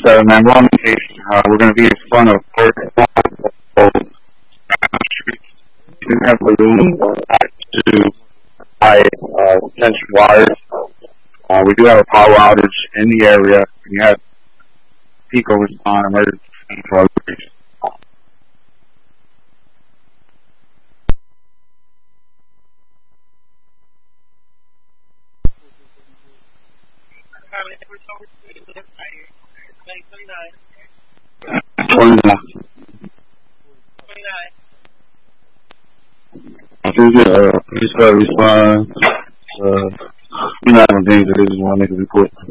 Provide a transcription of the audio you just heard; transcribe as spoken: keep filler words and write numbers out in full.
seven, man. We're on location. Uh, we're going to be in front of First Street. We do have balloons to buy uh, tension wires. Uh, we do have a power outage in the area. We have PECO respond emergency for location. twenty-nine. I think uh, police got respond. Uh, we're not having things that they just want to make a report.